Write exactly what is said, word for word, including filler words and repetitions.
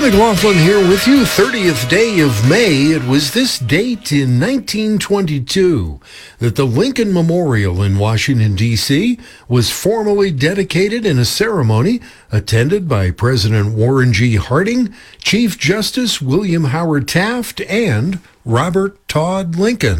Tim McLaughlin here with you. thirtieth day of May. It was this date in nineteen twenty-two that the Lincoln Memorial in Washington, D C was formally dedicated in a ceremony attended by President Warren G. Harding, Chief Justice William Howard Taft, and Robert Todd Lincoln.